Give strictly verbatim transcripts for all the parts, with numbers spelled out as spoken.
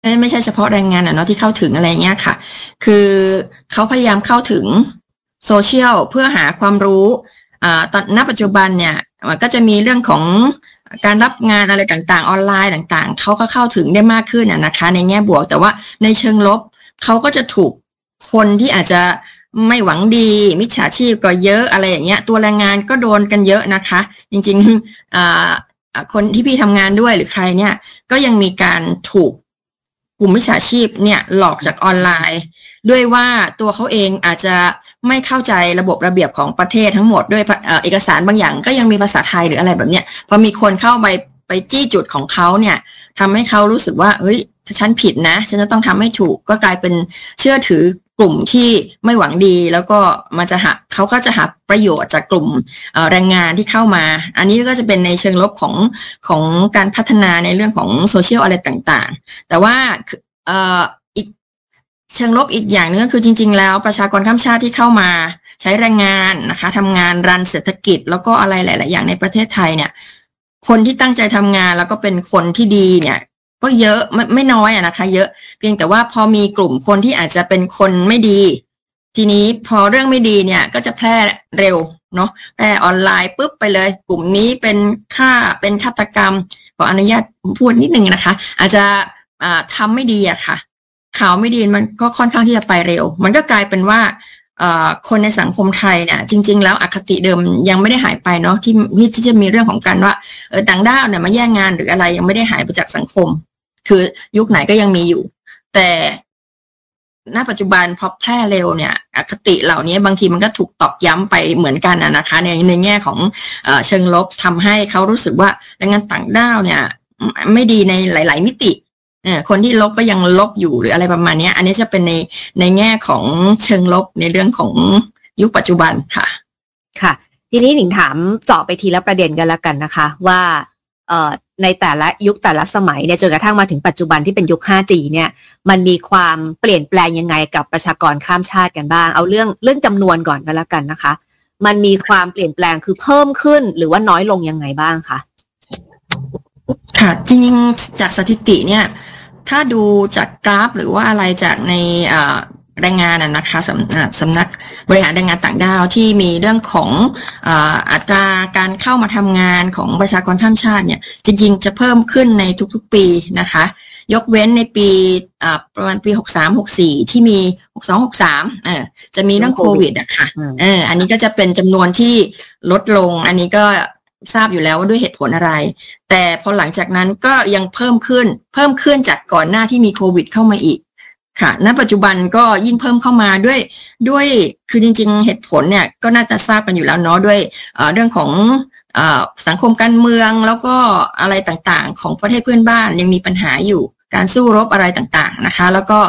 ไม่ไม่ใช่เฉพาะแรงงานอ่ะเนาะที่เข้าถึงอะไรเงี้ยค่ะคือเขาพยายามเข้าถึงโซเชียลเพื่อหาความรู้อ่าตอนณปัจจุบันเนี่ยมันก็จะมีเรื่องของการรับงานอะไรต่างๆออนไลน์ต่างๆเขาก็เข้าถึงได้มากขึ้นนะคะในแง่บวกแต่ว่าในเชิงลบเขาก็จะถูกคนที่อาจจะไม่หวังดีมิจฉาชีพก็เยอะอะไรอย่างเงี้ยตัวแรงงานก็โดนกันเยอะนะคะจริงๆอ่าคนที่พี่ทำงานด้วยหรือใครเนี่ยก็ยังมีการถูกกลุ่มมิจฉาชีพเนี่ยหลอกจากออนไลน์ด้วยว่าตัวเขาเองอาจจะไม่เข้าใจระบบระเบียบของประเทศทั้งหมดด้วยเอกสารบางอย่างก็ยังมีภาษาไทยหรืออะไรแบบเนี้ยพอมีคนเข้าไปไปจี้จุดของเขาเนี่ยทำให้เขารู้สึกว่าเฮ้ยถ้าฉันผิดนะฉันจะต้องทำให้ถูกก็กลายเป็นเชื่อถือกลุ่มที่ไม่หวังดีแล้วก็มันจะหาเขาก็จะหาประโยชน์จากกลุ่มแรงงานที่เข้ามาอันนี้ก็จะเป็นในเชิงลบของของการพัฒนาในเรื่องของโซเชียลอะไรต่างๆแต่ว่าเอ่ออีกเชิงลบอีกอย่างนึงก็คือจริงๆแล้วประชากรข้ามชาติที่เข้ามาใช้แรงงานนะคะทำงานรันเศรษฐกิจแล้วก็อะไรหลายๆอย่างในประเทศไทยเนี่ยคนที่ตั้งใจทำงานแล้วก็เป็นคนที่ดีเนี่ยก็เยอะไม่ไม่น้อยอะนะคะเยอะเพียงแต่ว่าพอมีกลุ่มคนที่อาจจะเป็นคนไม่ดีทีนี้พอเรื่องไม่ดีเนี่ยก็จะแพร่เร็วเนาะแพร่ออนไลน์ปุ๊บไปเลยกลุ่มนี้เป็นฆ่าเป็นฆาตกรรมขออนุญาตพูดนิดนึงนะคะอาจจะอ่าทำไม่ดีอะค่ะข่าวไม่ดีมันก็ค่อนข้างที่จะไปเร็วมันก็กลายเป็นว่าคนในสังคมไทยเนี่ยจริงๆแล้วอคติเดิมยังไม่ได้หายไปเนาะที่ที่จะมีเรื่องของการว่าเออต่างด้าวเนี่ยมาแย่งงานหรืออะไรยังไม่ได้หายไปจากสังคมคือยุคไหนก็ยังมีอยู่แต่ณปัจจุบันพอแพร่เร็วเนี่ยอคติเหล่านี้บางทีมันก็ถูกตอกย้ำไปเหมือนกันนะคะในในแง่ของเอ่อเชิงลบทำให้เขารู้สึกว่าแรงงานต่างด้าวเนี่ยไม่ดีในหลายๆมิติคนที่ลบก็ยังลบอยู่หรืออะไรประมาณนี้อันนี้จะเป็นในในแง่ของเชิงลบในเรื่องของยุคปัจจุบันค่ะค่ะทีนี้หนิงถามเจาะไปทีละประเด็นกันแล้วกันนะคะว่าเอ่อในแต่ละยุคแต่ละสมัยเนี่ยจนกระทั่งมาถึงปัจจุบันที่เป็นยุค ห้าจี เนี่ยมันมีความเปลี่ยนแปลงยังไงกับประชากรข้ามชาติกันบ้างเอาเรื่องเรื่องจำนวนก่อนกันแล้วกันนะคะมันมีความเปลี่ยนแปลงคือเพิ่มขึ้นหรือว่าน้อยลงยังไงบ้างคะค่ะจริงๆจากสถิติเนี่ยถ้าดูจากกราฟหรือว่าอะไรจากในแรงงานนะคะสำสำนักบริหารแรงงานต่างด้าวที่มีเรื่องของอัตราการเข้ามาทำงานของประชากรข้ามชาติเนี่ยจริงๆจะเพิ่มขึ้นในทุกๆปีนะคะยกเว้นในปีประมาณปีหกสาม หกสี่ที่มีหกสอง หกสามเออจะมีเรื่องโควิดอะค่ะเอออันนี้ก็จะเป็นจำนวนที่ลดลงอันนี้ก็ทราบอยู่แล้วว่าด้วยเหตุผลอะไรแต่พอหลังจากนั้นก็ยังเพิ่มขึ้นเพิ่มขึ้นจากก่อนหน้าที่มีโควิดเข้ามาอีกค่ะณปัจจุบันก็ยิ่งเพิ่มเข้ามาด้วยด้วยคือจริงๆเหตุผลเนี่ยก็น่าจะทราบกันอยู่แล้วเนาะด้วยเรื่องของสังคมการเมืองแล้วก็อะไรต่างๆของประเทศเพื่อนบ้านยังมีปัญหาอยู่การสู้รบอะไรต่างๆนะคะแล้วก็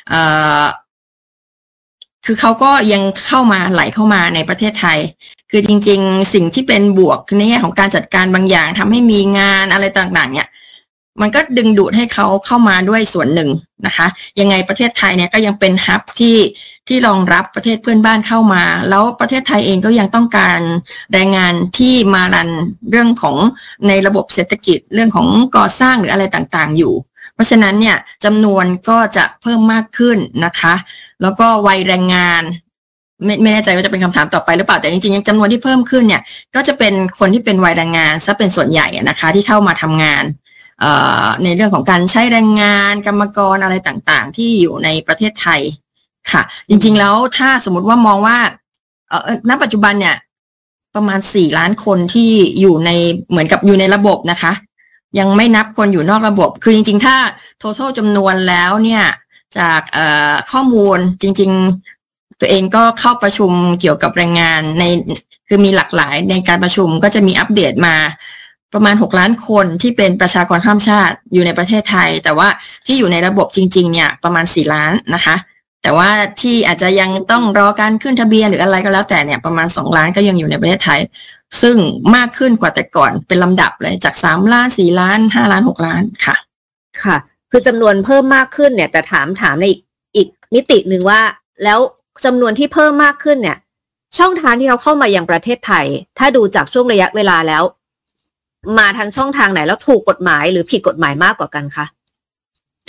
คือเขาก็ยังเข้ามาไหลเข้ามาในประเทศไทยคือจริงๆสิ่งที่เป็นบวกในแง่ของการจัดการบางอย่างทำให้มีงานอะไรต่างๆเนี่ยมันก็ดึงดูดให้เขาเข้ามาด้วยส่วนหนึ่งนะคะยังไงประเทศไทยเนี่ยก็ยังเป็นฮับที่ที่รองรับประเทศเพื่อนบ้านเข้ามาแล้วประเทศไทยเองก็ยังต้องการแรงงานที่มารันเรื่องของในระบบเศรษฐกิจเรื่องของก่อสร้างหรืออะไรต่างๆอยู่เพราะฉะนั้นเนี่ยจำนวนก็จะเพิ่มมากขึ้นนะคะแล้วก็วัยแรงงานไม่ไม่แน่ใจว่าจะเป็นคำถามต่อไปหรือเปล่าแต่จริงๆจำนวนที่เพิ่มขึ้นเนี่ยก็จะเป็นคนที่เป็นวัยแรงงานซะเป็นส่วนใหญ่นะคะที่เข้ามาทำงานในเรื่องของการใช้แรงงานกรรมกรอะไรต่างๆที่อยู่ในประเทศไทยค่ะจริงๆแล้วถ้าสมมติว่ามองว่าเอ่อณปัจจุบันเนี่ยประมาณสี่ล้านคนที่อยู่ในเหมือนกับอยู่ในระบบนะคะยังไม่นับคนอยู่นอกระบบคือจริงๆถ้า total จำนวนแล้วเนี่ยจากข้อมูลจริงๆตัวเองก็เข้าประชุมเกี่ยวกับแรงงานในคือมีหลากหลายในการประชุมก็จะมีอัปเดตมาประมาณหกล้านคนที่เป็นประชากรข้ามชาติอยู่ในประเทศไทยแต่ว่าที่อยู่ในระบบจริงๆเนี่ยประมาณสี่ล้านนะคะแต่ว่าที่อาจจะยังต้องรอการขึ้นทะเบียนหรืออะไรก็แล้วแต่เนี่ยประมาณสองล้านก็ยังอยู่ในประเทศไทยซึ่งมากขึ้นกว่าแต่ก่อนเป็นลำดับเลยจากสามล้านสี่ล้านห้าล้านหกล้านค่ะค่ะคือจำนวนเพิ่มมากขึ้นเนี่ยแต่ถามถามในอีกอีกมิติหนึ่งว่าแล้วจำนวนที่เพิ่มมากขึ้นเนี่ยช่องทางที่เขาเข้ามายังประเทศไทยถ้าดูจากช่วงระยะเวลาแล้วมาทางช่องทางไหนแล้วถูกกฎหมายหรือผิดกฎหมายมากกว่ากันคะจ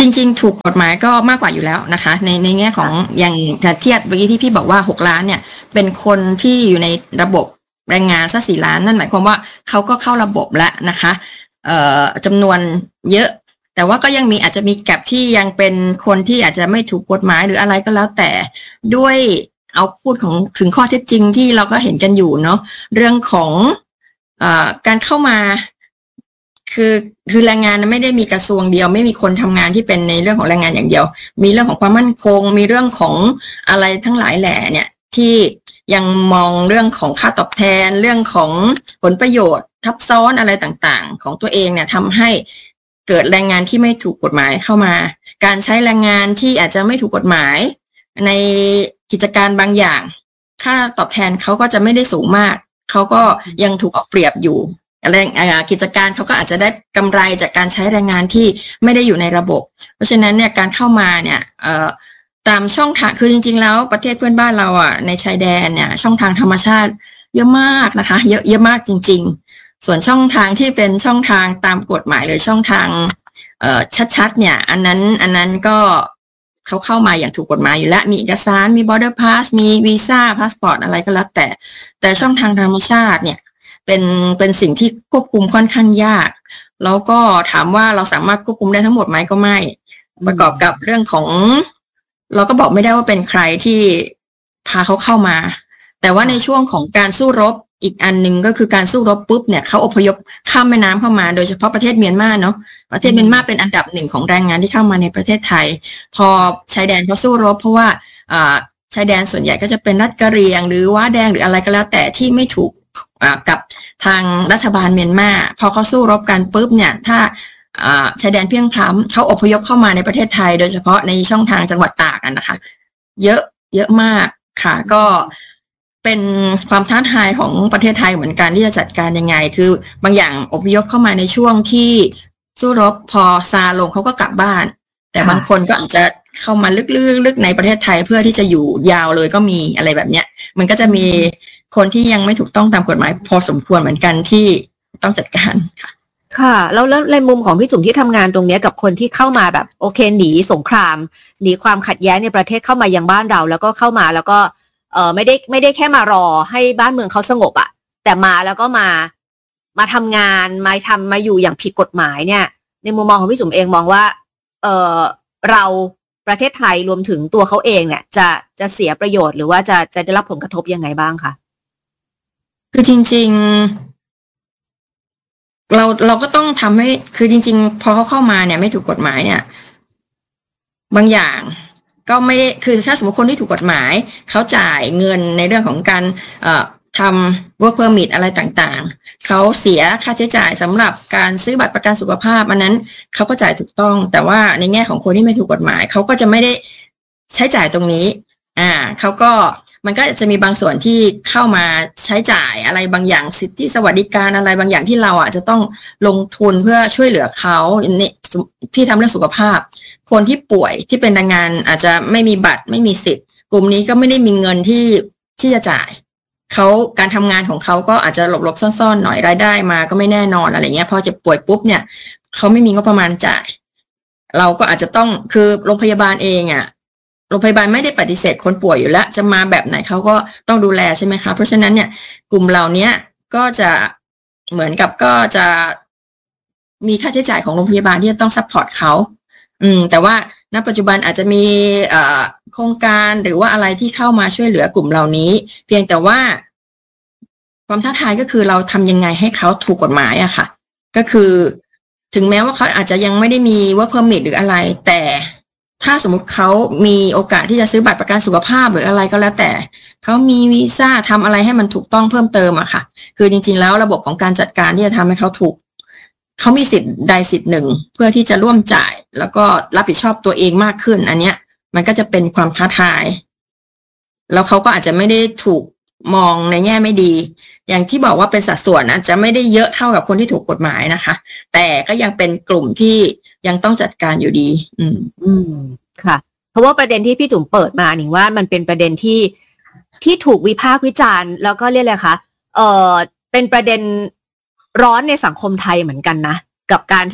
จริงๆถูกกฎหมายก็มากกว่าอยู่แล้วนะคะในในแง่ของอย่างเทียบเมื่อกี้ที่พี่บอกว่าหกล้านเนี่ยเป็นคนที่อยู่ในระบบแรงงานซะสี่ล้านนั่นหมายความว่าเขาก็เข้าระบบแล้วนะคะเอ่อจำนวนเยอะแต่ว่าก็ยังมีอาจจะมีแกลบที่ยังเป็นคนที่อาจจะไม่ถูกกฎหมายหรืออะไรก็แล้วแต่ด้วยเอาพูดของถึงข้อเท็จจริงที่เราก็เห็นกันอยู่เนาะเรื่องของเอ่อการเข้ามาคือคือแรงงานไม่ได้มีกระทรวงเดียวไม่มีคนทำงานที่เป็นในเรื่องของแรงงานอย่างเดียวมีเรื่องของความมั่นคงมีเรื่องของอะไรทั้งหลายแหล่เนี่ยที่ยังมองเรื่องของค่าตอบแทนเรื่องของผลประโยชน์ทับซ้อนอะไรต่างๆของตัวเองเนี่ยทำให้เกิดแรงงานที่ไม่ถูกกฎหมายเข้ามาการใช้แรงงานที่อาจจะไม่ถูกกฎหมายในกิจการบางอย่างค่าตอบแทนเขาก็จะไม่ได้สูงมากเขาก็ยังถูกเอาเปรียบอยู่แรงกิจการเขาก็อาจจะได้กำไรจากการใช้แรงงานที่ไม่ได้อยู่ในระบบเพราะฉะนั้นเนี่ยการเข้ามาเนี่ยเอ่อตามช่องทางคือจริงๆแล้วประเทศเพื่อนบ้านเราอ่ะในชายแดนเนี่ยช่องทางธรรมชาติเยอะมากนะคะเยอะเยอะมากจริงๆส่วนช่องทางที่เป็นช่องทางตามกฎหมายหรือช่องทางเอ่อชัดๆเนี่ยอันนั้นอันนั้นก็เขาเข้ามาอย่างถูกกฎหมายอยู่แล้วมีเอกสารมี border pass มีวีซ่าพาสปอร์ตอะไรก็แล้วแต่แต่ช่องทางธรรมชาติเนี่ยเป็นเป็นสิ่งที่ควบคุมค่อนข้างยากแล้วก็ถามว่าเราสามารถควบคุมได้ทั้งหมดไหมก็ไม่ประกอบกับเรื่องของเราก็บอกไม่ได้ว่าเป็นใครที่พาเขาเข้ามาแต่ว่าในช่วงของการสู้รบอีกอันนึงก็คือการสู้รบปุ๊บเนี่ยเขาอพยพข้ามแม่น้ำเข้ามาโดยเฉพาะประเทศเมียนมาเนาะประเทศเมียนมาเป็นอันดับหนึ่งของแรงงานที่เข้ามาในประเทศไทยพอชายแดนเขาสู้รบเพราะว่าอ่าชายแดนส่วนใหญ่ก็จะเป็นรัฐกะเหรี่ยงหรือว้าแดงหรืออะไรก็แล้วแต่ที่ไม่ถูกกับทางรัฐบาลเมียนมาพอเขาสู้รบกันปุ๊บเนี่ยถ้าชายแดนเพียงพล้ำเขาอพยพเข้ามาในประเทศไทยโดยเฉพาะในช่องทางจังหวัดตากกันนะคะเยอะเยอะมากค่ะก็เป็นความท้าทายของประเทศไทยเหมือนกันที่จะจัดการยังไงคือบางอย่างอพยพเข้ามาในช่วงที่สู้รบพอซาลงเขาก็กลับบ้านแต่บางคนก็อาจจะเข้ามาลึกๆๆในประเทศไทยเพื่อที่จะอยู่ยาวเลยก็มีอะไรแบบเนี้ยมันก็จะมีคนที่ยังไม่ถูกต้องตามกฎหมายพอสมควรเหมือนกันที่ต้องจัดการค่ะค่ะแล้วแล้วในมุมของพี่จุ๋มที่ทำงานตรงนี้กับคนที่เข้ามาแบบโอเคหนีสงครามหนีความขัดแย้งในประเทศเข้ามายังบ้านเราแล้วก็เข้ามาแล้วก็เออไม่ได้ไม่ได้แค่มารอให้บ้านเมืองเขาสงบอะแต่มาแล้วก็มามาทำงานมาทำมาอยู่อย่างผิดกฎหมายเนี่ยในมุมมองของพี่จุ๋มเองมองว่าเออเราประเทศไทยรวมถึงตัวเขาเองเนี่ยจะจะเสียประโยชน์หรือว่าจะจะได้รับผลกระทบยังไงบ้างคะคือจริงๆเราเราก็ต้องทำให้คือจริงๆพอเขาเข้ามาเนี่ยไม่ถูกกฎหมายเนี่ยบางอย่างก็ไม่ได้คือถ้าสมมติคนที่ถูกกฎหมายเขาจ่ายเงินในเรื่องของการเอ่อทำ work permit อะไรต่างๆเขาเสียค่าใช้จ่ายสำหรับการซื้อบัตรประกันสุขภาพอันนั้นเขาก็จ่ายถูกต้องแต่ว่าในแง่ของคนที่ไม่ถูกกฎหมายเขาก็จะไม่ได้ใช้จ่ายตรงนี้อ่าเขาก็มันก็จะมีบางส่วนที่เข้ามาใช้จ่ายอะไรบางอย่างสิทธิสวัสดิการอะไรบางอย่างที่เราอ่ะจะต้องลงทุนเพื่อช่วยเหลือเขานี่พี่ทำเรื่องสุขภาพคนที่ป่วยที่เป็นแรงงานอาจจะไม่มีบัตรไม่มีสิทธิ์กลุ่มนี้ก็ไม่ได้มีเงินที่ที่จะจ่ายเขาการทำงานของเขาก็อาจจะหลบๆซ่อนๆหน่อยรายได้มาก็ไม่แน่นอนอะไรเงี้ยพอจะป่วยปุ๊บเนี่ยเขาไม่มีงบประมาณจ่ายเราก็อาจจะต้องคือโรงพยาบาลเองอ่ะโรงพยาบาลไม่ได้ปฏิเสธคนป่วยอยู่แล้วจะมาแบบไหนเขาก็ต้องดูแลใช่ไหมคะเพราะฉะนั้นเนี่ยกลุ่มเหล่านี้ก็จะเหมือนกับก็จะมีค่าใช้จ่ายของโรงพยาบาลที่จะต้องซัพพอร์ตเขาอืมแต่ว่าณปัจจุบันอาจจะมีเอ่อโครงการหรือว่าอะไรที่เข้ามาช่วยเหลือกลุ่มเหล่านี้เพียงแต่ว่าความท้าทายก็คือเราทำยังไงให้เขาถูกกฎหมายอะค่ะก็คือถึงแม้ว่าเขาอาจจะยังไม่ได้มี work permit หรืออะไรแต่ถ้าสมมติเขามีโอกาสที่จะซื้อบัตรประกันสุขภาพหรืออะไรก็แล้วแต่เขามีวีซ่าทำอะไรให้มันถูกต้องเพิ่มเติมอะค่ะคือจริงๆแล้วระบบของการจัดการที่จะทำให้เขาถูกเขามีสิทธิ์ใดสิทธิ์หนึ่งเพื่อที่จะร่วมจ่ายแล้วก็รับผิดชอบตัวเองมากขึ้นอันเนี้ยมันก็จะเป็นความท้าทายแล้วเขาก็อาจจะไม่ได้ถูกมองในแง่ไม่ดีอย่างที่บอกว่าเป็นสัดส่วนอาจจะไม่ได้เยอะเท่ากับคนที่ถูกกฎหมายนะคะแต่ก็ยังเป็นกลุ่มที่ยังต้องจัดการอยู่ดีอืมอืมค่ะเพราะว่าประเด็นที่พี่จุ๋มเปิดมาหนิงว่ามันเป็นประเด็นที่ที่ถูกวิพากษ์วิจารณ์แล้วก็เรียกอะไรคะเออเป็นประเด็นร้อนในสังคมไทยเหมือนกันนะกับการที่แบบ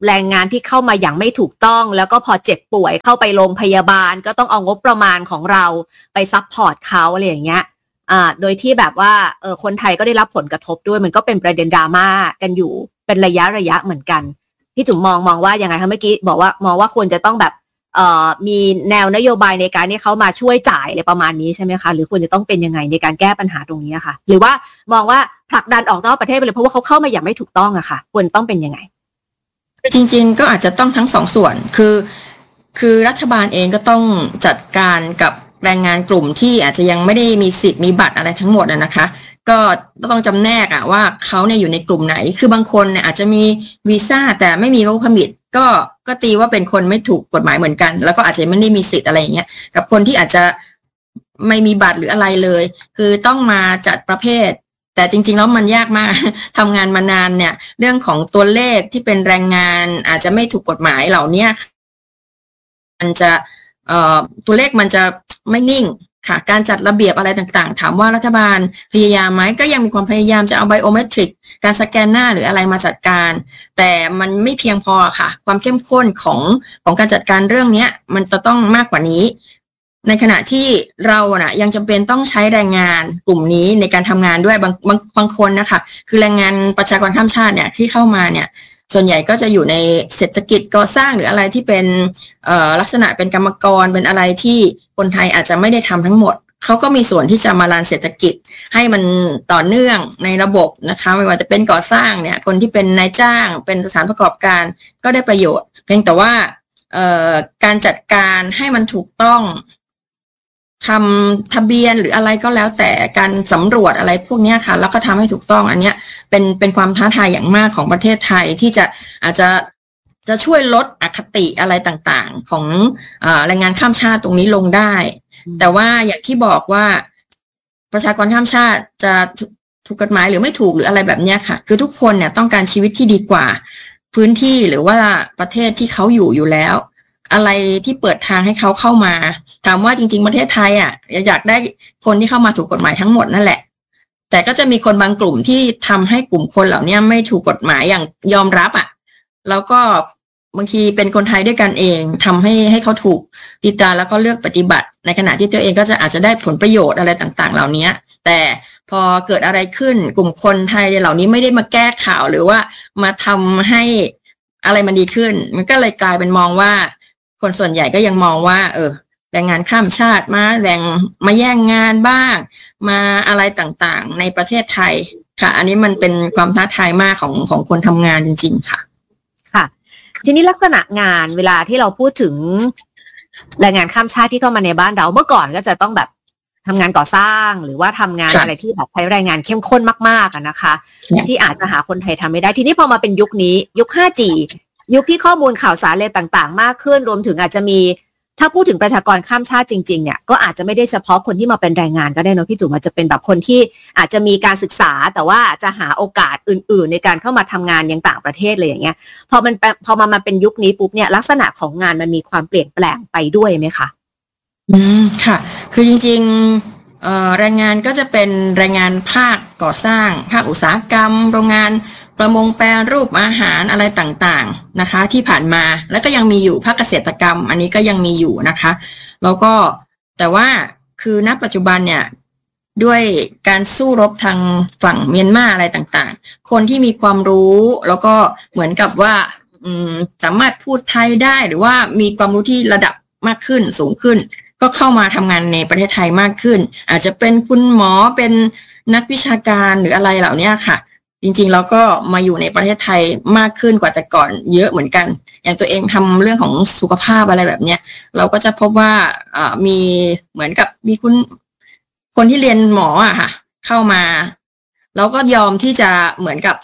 แรงงานที่เข้ามาอย่างไม่ถูกต้องแล้วก็พอเจ็บป่วยเข้าไปโรงพยาบาลก็ต้องเอางบประมาณของเราไปซัพพอร์ตเขาอะไรอย่างเงี้ยอ่าโดยที่แบบว่าเออคนไทยก็ได้รับผลกระทบด้วยมันก็เป็นประเด็นดราม่ากันอยู่เป็นระยะระยะเหมือนกันพี่จุ๋มมองมองว่ายังไงคะเมื่อกี้บอกว่ามองว่าควรจะต้องแบบเอ่อมีแนวนโยบายในการที่เขามาช่วยจ่ายอะไรประมาณนี้ใช่ไหมคะหรือควรจะต้องเป็นยังไงในการแก้ปัญหาตรงนี้ค่ะหรือว่ามองว่าผลักดันออกนอกประเทศไปเลยเพราะว่าเขาเข้ามาอย่างไม่ถูกต้องอะค่ะควรต้องเป็นยังไงจริงๆก็อาจจะต้องทั้งสองส่วนคือคือรัฐบาลเองก็ต้องจัดการกับแรงงานกลุ่มที่อาจจะยังไม่ได้มีสิทธิ์มีบัตรอะไรทั้งหมดนะคะก็ต้องจำแนกอะว่าเขาเนี่ยอยู่ในกลุ่มไหนคือบางคนเนี่ยอาจจะมีวีซ่าแต่ไม่มี work permit ก็ก็ตีว่าเป็นคนไม่ถูกกฎหมายเหมือนกันแล้วก็อาจจะไม่ได้มีสิทธิ์อะไรอย่างเงี้ยกับคนที่อาจจะไม่มีบัตรหรืออะไรเลยคือต้องมาจัดประเภทแต่จริงๆแล้วมันยากมากทำงานมานานเนี่ยเรื่องของตัวเลขที่เป็นแรงงานอาจจะไม่ถูกกฎหมายเหล่านี้มันจะเอ่อตัวเลขมันจะไม่นิ่งค่ะการจัดระเบียบอะไรต่างๆถามว่ารัฐบาลพยายามไหมก็ยังมีความพยายามจะเอาไบโอเมตริกการสแกนหน้าหรืออะไรมาจัดการแต่มันไม่เพียงพอค่ะความเข้มข้นของของการจัดการเรื่องนี้มันจะต้องมากกว่านี้ในขณะที่เราน่ะยังจำเป็นต้องใช้แรงงานกลุ่มนี้ในการทำงานด้วยบางบางบางคนนะคะคือแรงงานประชากรข้ามชาติเนี่ยที่เข้ามาเนี่ยส่วนใหญ่ก็จะอยู่ในเศรษฐกิจก่อสร้างหรืออะไรที่เป็นลักษณะเป็นกรรมกรเป็นอะไรที่คนไทยอาจจะไม่ได้ทำทั้งหมดเขาก็มีส่วนที่จะมารันเศรษฐกิจให้มันต่อเนื่องในระบบนะคะไม่ว่าจะเป็นก่อสร้างเนี่ยคนที่เป็นนายจ้างเป็นสถานประกอบการก็ได้ประโยชน์เพียงแต่ว่าการจัดการให้มันถูกต้องทำทะเบียนหรืออะไรก็แล้วแต่การสำรวจอะไรพวกนี้ค่ะแล้วก็ทำให้ถูกต้องอันเนี้ยเป็นเป็นความท้าทายอย่างมากของประเทศไทยที่จะอาจจะจะช่วยลดอคติอะไรต่างๆของเอ่อแรงงานข้ามชาติตรงนี้ลงได้แต่ว่าอย่างที่บอกว่าประชากรข้ามชาติจะถูกกฎหมายหรือไม่ถูกหรืออะไรแบบนี้ค่ะคือทุกคนเนี่ยต้องการชีวิตที่ดีกว่าพื้นที่หรือว่าประเทศที่เขาอยู่อยู่แล้วอะไรที่เปิดทางให้เขาเข้ามาถามว่าจริงๆประเทศไทยอ่ะอยากได้คนที่เข้ามาถูกกฎหมายทั้งหมดนั่นแหละแต่ก็จะมีคนบางกลุ่มที่ทำให้กลุ่มคนเหล่านี้ไม่ถูกกฎหมายอย่างยอมรับอ่ะแล้วก็บางทีเป็นคนไทยด้วยกันเองทำให้ให้เขาถูกติดตามแล้วก็เลือกปฏิบัติในขณะที่ตัวเองก็จะอาจจะได้ผลประโยชน์อะไรต่างๆเหล่านี้แต่พอเกิดอะไรขึ้นกลุ่มคนไทยเหล่านี้ไม่ได้มาแก้ข่าวหรือว่ามาทำให้อะไรมันดีขึ้นมันก็เลยกลายเป็นมองว่าคนส่วนใหญ่ก็ยังมองว่าเออแรงงานข้ามชาติมาแรงมาแย่งงานบ้างมาอะไรต่างๆในประเทศไทยค่ะอันนี้มันเป็นความท้าทายมากของของคนทำงานจริงๆค่ะค่ะทีนี้ลักษณะงานเวลาที่เราพูดถึงแรงงานข้ามชาติที่เข้ามาในบ้านเราเมื่อก่อนก็จะต้องแบบทำงานก่อสร้างหรือว่าทำงานอะไรที่แบบใช้แรงงานเข้มข้นมากๆนะคะที่อาจจะหาคนไทยทำไม่ได้ทีนี้พอมาเป็นยุคนี้ยุค ไฟว์จี ยุคที่ข้อมูลข่าวสารอะไรต่างๆมากขึ้นรวมถึงอาจจะมีถ้าพูดถึงประชากรข้ามชาติจริงๆเนี่ยก็อาจจะไม่ได้เฉพาะคนที่มาเป็นแรงงานก็ได้เนอะพี่จุ๋มอาจจะเป็นแบบคนที่อาจจะมีการศึกษาแต่ว่าจะหาโอกาสอื่นๆในการเข้ามาทำงานยังต่างประเทศเลยอย่างเงี้ยพอมันพอมามาเป็นยุคนี้ปุ๊บเนี่ยลักษณะของงานมันมีความเปลี่ยนแปลงไปด้วยไหมคะอืมค่ะคือจริงๆเอ่อแรงงานก็จะเป็นแรงงานภาคก่อสร้างภาคอุตสาหกรรมโรงงานประมงแปรรูปอาหารอะไรต่างๆนะคะที่ผ่านมาแล้วก็ยังมีอยู่ภาคเกษตรกรรมอันนี้ก็ยังมีอยู่นะคะแล้วก็แต่ว่าคือณปัจจุบันเนี่ยด้วยการสู้รบทางฝั่งเมียนมาอะไรต่างๆคนที่มีความรู้แล้วก็เหมือนกับว่าอืมสามารถพูดไทยได้หรือว่ามีความรู้ที่ระดับมากขึ้นสูงขึ้นก็เข้ามาทำงานในประเทศไทยมากขึ้นอาจจะเป็นคุณหมอเป็นนักวิชาการหรืออะไรเหล่านี้ค่ะจริงๆเราก็มาอยู่ในประเทศไทยมากขึ้นกว่าแต่ก่อนเยอะเหมือนกันอย่างตัวเองทำเรื่องของสุขภาพอะไรแบบเนี้ยเราก็จะพบว่าอ่ามีเหมือนกับมีคุณคนที่เรียนหมออะค่ะเข้ามาแล้วก็ยอมที่จะเหมือนกับ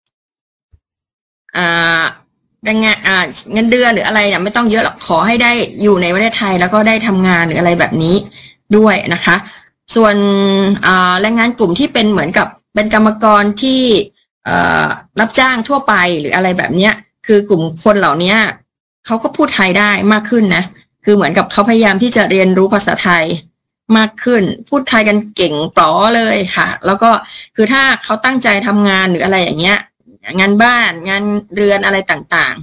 อ่าแรงงานอ่าเงินเดือนหรืออะไรเนี่ยไม่ต้องเยอะหรอกขอให้ได้อยู่ในประเทศไทยแล้วก็ได้ทำงานหรืออะไรแบบนี้ด้วยนะคะส่วนอ่าแรงงานกลุ่มที่เป็นเหมือนกับเป็นกรรมกรที่รับจ้างทั่วไปหรืออะไรแบบเนี้ยคือกลุ่มคนเหล่านี้เขาก็พูดไทยได้มากขึ้นนะคือเหมือนกับเขาพยายามที่จะเรียนรู้ภาษาไทยมากขึ้นพูดไทยกันเก่งปลอเลยค่ะแล้วก็คือถ้าเขาตั้งใจทำงานหรืออะไรอย่างเงี้ยงานบ้านงานเรือนอะไรต่าง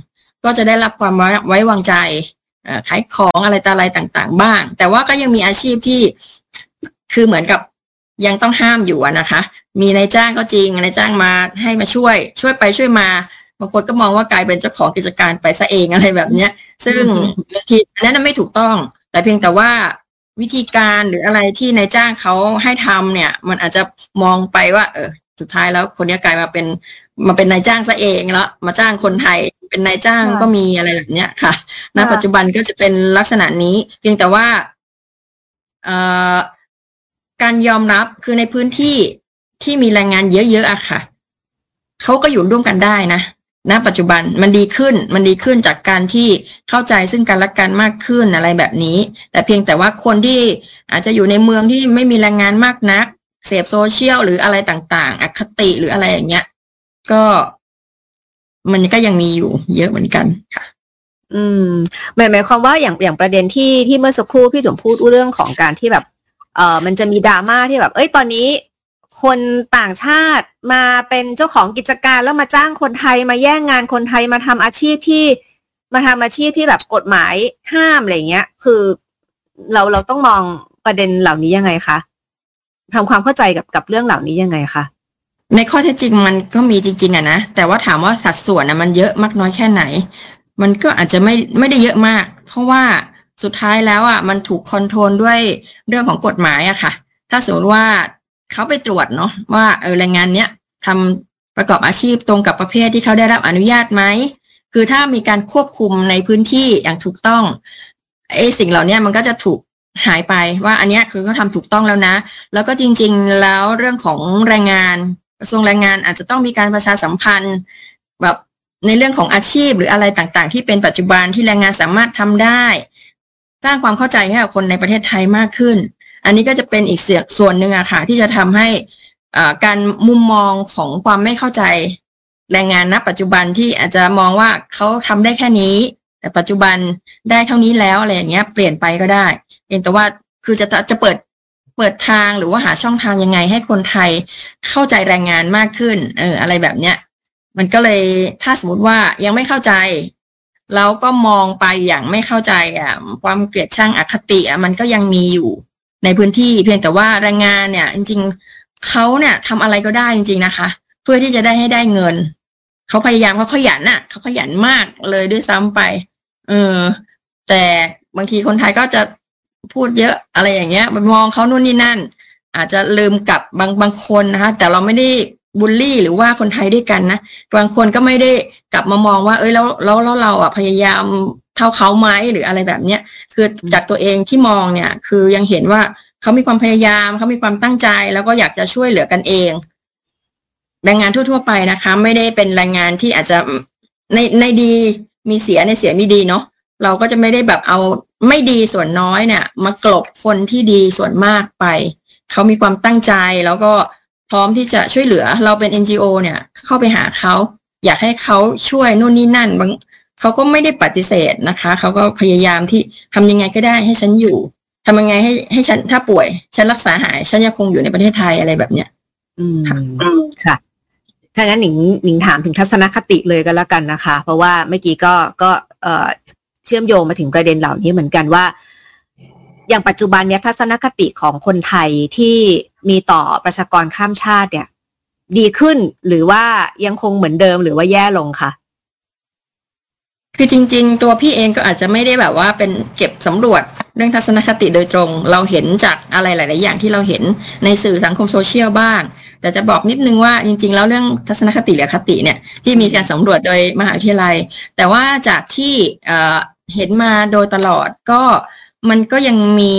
ก็จะได้รับความไว้วางใจขายของอะไรต่ออะไรต่างๆบ้างแต่ว่าก็ยังมีอาชีพที่คือเหมือนกับยังต้องห้ามอยู่นะคะมีนายจ้างก็จริงนายจ้างมาให้มาช่วยช่วยไปช่วยมาบางคนก็มองว่ากลายเป็นเจ้าของกิจการไปซะเองอะไรแบบเนี้ยซึ่งบางทีนั้นไม่ถูกต้องแต่เพียงแต่ว่าวิธีการหรืออะไรที่นายจ้างเขาให้ทำเนี่ยมันอาจจะมองไปว่าเออสุดท้ายแล้วคนนี้กลายมาเป็นมาเป็นนายจ้างซะเองแล้วมาจ้างคนไทยเป็นนายจ้างก็มีอะไรแบบเนี้ยค่ะณปัจจุบันก็จะเป็นลักษณะนี้เพียงแต่ว่าเอ่อการยอมรับคือในพื้นที่ที่มีแรงงานเยอะๆอะค่ะเขาก็อยู่ร่วมกันได้นะณปัจจุบันมันดีขึ้นมันดีขึ้นจากการที่เข้าใจซึ่งกันและกันมากขึ้นอะไรแบบนี้แต่เพียงแต่ว่าคนที่อาจจะอยู่ในเมืองที่ไม่มีแรงงานมากนักเสพโซเชียลหรืออะไรต่างๆอคติหรืออะไรอย่างเงี้ยก็มันก็ยังมีอยู่เยอะเหมือนกันค่ะอืมหมายหมายความว่าอย่างอย่างประเด็นที่ที่เมื่อสักครู่พี่จุ๋มพูดเรื่องของการที่แบบเอ่อมันจะมีดราม่าที่แบบเอ้ยตอนนี้คนต่างชาติมาเป็นเจ้าของกิจการแล้วมาจ้างคนไทยมาแย่งงานคนไทยมาทำอาชีพที่มาทำอาชีพที่แบบกฎหมายห้ามอะไรเงี้ยคือเราเราต้องมองประเด็นเหล่านี้ยังไงคะทำความเข้าใจกับกับเรื่องเหล่านี้ยังไงคะในข้อเท็จจริงมันก็มีจริงๆอะนะแต่ว่าถามว่าสัดส่วนอะมันเยอะมากน้อยแค่ไหนมันก็อาจจะไม่ไม่ได้เยอะมากเพราะว่าสุดท้ายแล้วอ่ะมันถูกคอนโทรลด้วยเรื่องของกฎหมายอะค่ะถ้าสมมติว่าเขาไปตรวจเนาะว่าเออแรงงานเนี้ยทำประกอบอาชีพตรงกับประเภทที่เขาได้รับอนุญาตไหมคือถ้ามีการควบคุมในพื้นที่อย่างถูกต้องไอ้สิ่งเหล่านี้มันก็จะถูกหายไปว่าอันเนี้ยคือเขาทำถูกต้องแล้วนะแล้วก็จริงๆแล้วเรื่องของแรงงานกระทรวงแรงงานอาจจะต้องมีการประชาสัมพันธ์แบบในเรื่องของอาชีพหรืออะไรต่างๆที่เป็นปัจจุบันที่แรงงานสามารถทำได้สร้างความเข้าใจให้กับคนในประเทศไทยมากขึ้นอันนี้ก็จะเป็นอีกส่วนหนึ่งอะค่ะที่จะทำให้การมุมมองของความไม่เข้าใจแรงงานณปัจจุบันที่อาจจะมองว่าเขาทำได้แค่นี้แต่ปัจจุบันได้เท่านี้แล้วอะไรอย่างเงี้ยเปลี่ยนไปก็ได้เพียงแต่ว่าคือจะจะเปิดเปิดทางหรือว่าหาช่องทางยังไงให้คนไทยเข้าใจแรงงานมากขึ้นเอออะไรแบบเนี้ยมันก็เลยถ้าสมมติว่ายังไม่เข้าใจแล้วก็มองไปอย่างไม่เข้าใจอ่ะความเกลียดชังอคติอ่ะมันก็ยังมีอยู่ในพื้นที่เพียงแต่ว่าแรงงานเนี่ยจริงๆเขาเนี่ยทำอะไรก็ได้จริงๆนะคะเพื่อที่จะได้ให้ได้เงินเขาพยายามเขาขยันน่ะเขาขยันมากเลยด้วยซ้ำไปเออแต่บางทีคนไทยก็จะพูดเยอะอะไรอย่างเงี้ยไปมองเขานู่นนี่นั่นอาจจะลืมกับบางบางคนนะคะแต่เราไม่ได้บูลลี่หรือว่าคนไทยด้วยกันนะบางคนก็ไม่ได้กลับมามองว่าเอ้ยแล้วแล้วแล้วเราอ่ะพยายามเท่าเขาไหมหรืออะไรแบบเนี้ยคือจากตัวเองที่มองเนี่ยคือยังเห็นว่าเขามีความพยายามเขามีความตั้งใจแล้วก็อยากจะช่วยเหลือกันเองแรงงานทั่วๆไปนะคะไม่ได้เป็นแรงงานที่อาจจะในในดีมีเสียในเสียมีดีเนาะเราก็จะไม่ได้แบบเอาไม่ดีส่วนน้อยเนี่ยมากลบคนที่ดีส่วนมากไปเขามีความตั้งใจแล้วก็พร้อมที่จะช่วยเหลือเราเป็น เอ็น จี โอ เนี่ยเข้าไปหาเขาอยากให้เขาช่วยนู่นนี่นั่นบางเขาก็ไม่ได้ปฏิเสธนะคะเขาก็พยายามที่ทำยังไงก็ได้ให้ฉันอยู่ทำยังไงให้ให้ฉันถ้าป่วยฉันรักษาหายฉันยังคงอยู่ในประเทศไทยอะไรแบบเนี้ยอืมค่ะถ้างั้นหนิงหนิงถามถึงทัศนคติเลยก็แล้วกันนะคะเพราะว่าเมื่อกี้ก็ก็เอ่อเชื่อมโยงมาถึงประเด็นเหล่านี้เหมือนกันว่าอย่างปัจจุบันเนี้ยทัศนคติของคนไทยที่มีต่อประชากรข้ามชาติเนี่ยดีขึ้นหรือว่ายังคงเหมือนเดิมหรือว่าแย่ลงคะคือจริงๆตัวพี่เองก็อาจจะไม่ได้แบบว่าเป็นเก็บสำรวจเรื่องทัศนคติโดยตรงเราเห็นจากอะไรหลายๆอย่างที่เราเห็นในสื่อสังคมโซเชียลบ้างแต่จะบอกนิดนึงว่าจริงๆแล้วเรื่องทัศนคติหรืออคติเนี่ยที่มีการสำรวจโดยมหาวิทยาลัยแต่ว่าจากที่เอ่อเห็นมาโดยตลอดก็มันก็ยังมี